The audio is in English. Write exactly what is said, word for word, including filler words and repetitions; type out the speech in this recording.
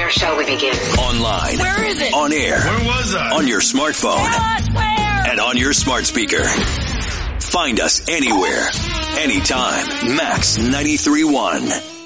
Where shall we begin? Online. Where is it? On air. Where was I? On your smartphone. Tell us where. And on your smart speaker. Find us anywhere, anytime. Max ninety-three point one.